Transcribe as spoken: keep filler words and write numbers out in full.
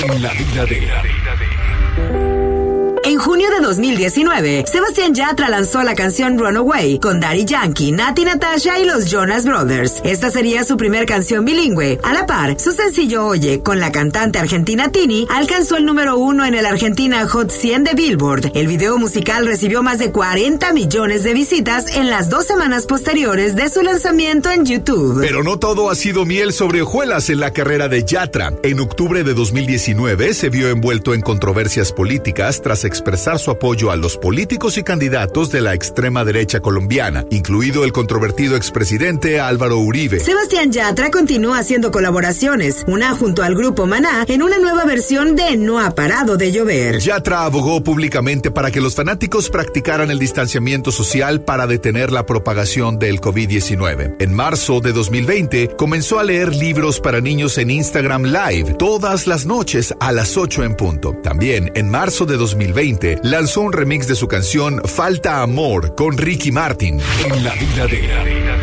En la vida de... En junio de dos mil diecinueve, Sebastián Yatra lanzó la canción Runaway con Daddy Yankee, Natti Natasha y los Jonas Brothers. Esta sería su primer canción bilingüe. A la par, su sencillo Oye, con la cantante argentina Tini, alcanzó el número uno en el Argentina Hot cien de Billboard. El video musical recibió más de cuarenta millones de visitas en las dos semanas posteriores de su lanzamiento en YouTube. Pero no todo ha sido miel sobre hojuelas en la carrera de Yatra. En octubre de dos mil diecinueve se vio envuelto en controversias políticas tras expresar su apoyo a los políticos y candidatos de la extrema derecha colombiana, incluido el controvertido expresidente Álvaro Uribe. Sebastián Yatra continúa haciendo colaboraciones, una junto al grupo Maná, en una nueva versión de No ha parado de llover. Yatra abogó públicamente para que los fanáticos practicaran el distanciamiento social para detener la propagación del COVID diecinueve. En marzo de dos mil veinte, comenzó a leer libros para niños en Instagram Live, todas las noches a las ocho en punto. También, en marzo de dos mil veinte, lanzó un remix de su canción Falta Amor con Ricky Martin. En la vida de...